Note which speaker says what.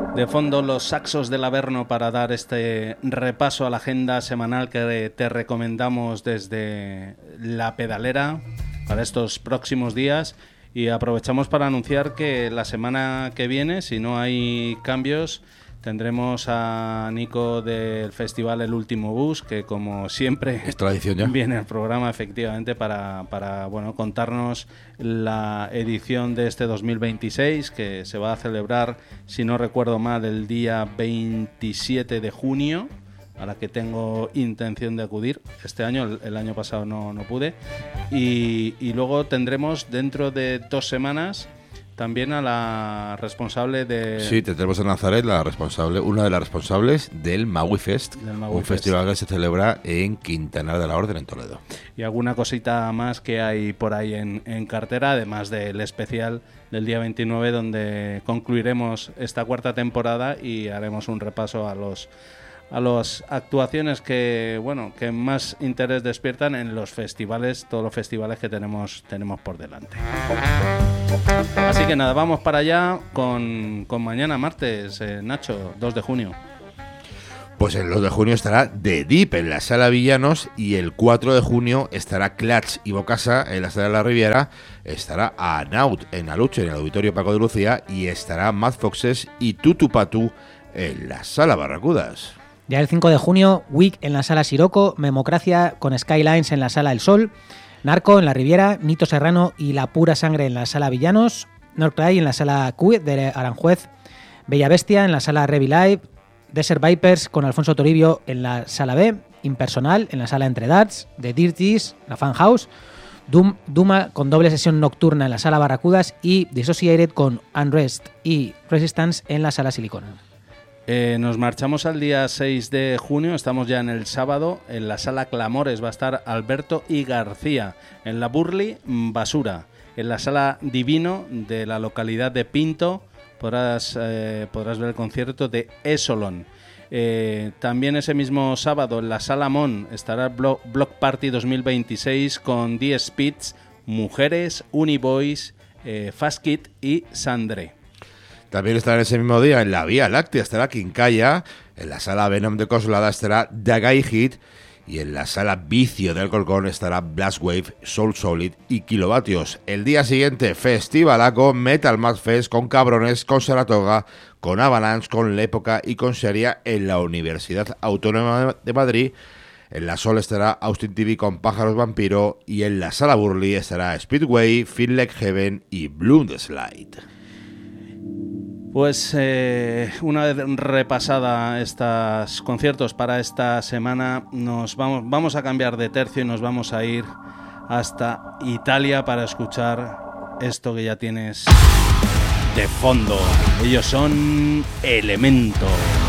Speaker 1: De fondo, los Saxos del Averno para dar este repaso a la agenda semanal que te recomendamos desde La Pedalera para estos próximos días. Y aprovechamos para anunciar que la semana que viene, si no hay cambios, tendremos a Nico del festival El Último Bus, que como siempre
Speaker 2: es tradición ya.
Speaker 1: Viene al programa efectivamente para contarnos la edición de este 2026, que se va a celebrar, si no recuerdo mal, el día 27 de junio, a la que tengo intención de acudir. Este año, el año pasado no pude. Y luego tendremos dentro de 2 semanas también a la responsable de...
Speaker 2: Sí, tendremos a Nazaret, una de las responsables del Maui Fest, un festival que se celebra en Quintanar de la Orden, en Toledo.
Speaker 1: Y alguna cosita más que hay por ahí en cartera, además del especial del día 29, donde concluiremos esta 4ª temporada y haremos un repaso a las actuaciones que más interés despiertan en los festivales, todos los festivales que tenemos por delante. Así que nada, vamos para allá con mañana martes, Nacho, 2 de junio.
Speaker 2: Pues el 2 de junio estará The Deep en la Sala Villanos y el 4 de junio estará Clutch y Bocasa en la Sala de la Riviera, estará Anaut en Aluche en el Auditorio Paco de Lucía y estará Mad Foxes y Tutupatu en la Sala Barracudas.
Speaker 3: Ya el 5 de junio, Wick en la Sala Siroco, Memocracia con Skylines en la Sala El Sol, Narco en la Riviera, Nito Serrano y La Pura Sangre en la Sala Villanos, Norclay en la Sala Q de Aranjuez, Bella Bestia en la Sala Revi Live, Desert Vipers con Alfonso Toribio en la Sala B, Impersonal en la Sala Entre Darts, The Dirties, la Fan House, Duma con doble sesión nocturna en la Sala Barracudas y Dissociated con Unrest y Resistance en la Sala Silicona.
Speaker 1: Nos marchamos al día 6 de junio, estamos ya en el sábado, en la Sala Clamores va a estar Alberto y García, en la Burley, Basura, en la Sala Divino de la localidad de Pinto podrás ver el concierto de Esolon. También ese mismo sábado en la Sala Mon estará Block Party 2026 con The Speeds, Mujeres, Uniboys, Fast Kid y Sandre.
Speaker 2: También estará en ese mismo día en la Vía Láctea, estará Quincalla, en la Sala Venom de Coslada estará Dagai Hit y en la Sala Vicio del Colcón estará Blast Wave, Soul Solid y Kilovatios. El día siguiente, Festivalaco, Metal Mad Fest con Cabrones, con Saratoga, con Avalanche, con La Época y con Seria en la Universidad Autónoma de Madrid. En la Sol estará Austin TV con Pájaros Vampiro y en la Sala Burley estará Speedway, Feel Like Heaven y Bloom the Slide.
Speaker 1: Pues una vez repasada estos conciertos para esta semana, vamos a cambiar de tercio y nos vamos a ir hasta Italia para escuchar esto que ya tienes de fondo. Ellos son Elemento.